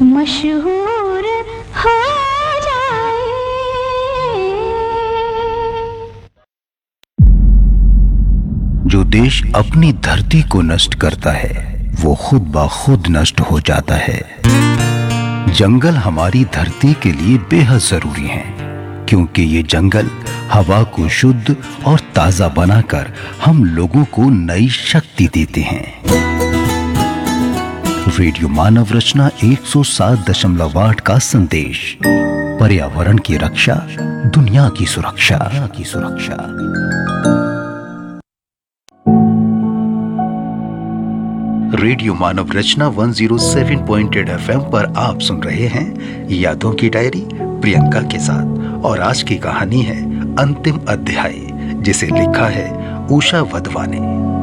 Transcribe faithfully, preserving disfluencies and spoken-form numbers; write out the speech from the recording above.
मशहूर हो जाए। जो देश अपनी धरती को नष्ट करता है वो खुद ब खुद नष्ट हो जाता है। जंगल हमारी धरती के लिए बेहद जरूरी हैं, क्योंकि ये जंगल हवा को शुद्ध और ताजा बनाकर हम लोगों को नई शक्ति देते हैं। रेडियो मानव रचना एक सौ सात दशमलव आठ का संदेश, पर्यावरण की रक्षा, दुनिया की सुरक्षा की सुरक्षा। रेडियो मानव रचना एक सौ सात पॉइंट आठ एफएम पर आप सुन रहे हैं यादों की डायरी प्रियंका के साथ, और आज की कहानी है अंतिम अध्याय, जिसे लिखा है उषा वधवा ने।